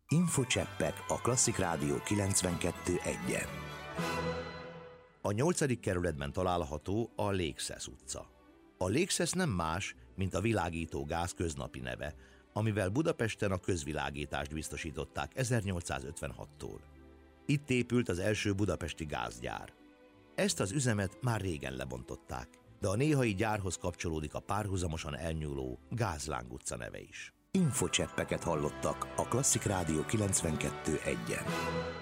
Infocseppek a Klasszik Rádió 92.1-en. A 8. kerületben található a Lékszesz utca. A Lékszesz nem más, mint a világító gáz köznapi neve, amivel Budapesten a közvilágítást biztosították 1856-tól. Itt épült az első budapesti gázgyár. Ezt az üzemet már régen lebontották, de a néhai gyárhoz kapcsolódik a párhuzamosan elnyúló Gázláng utca neve is. Infocseppeket hallottak a Klasszik Rádió 92.1-en.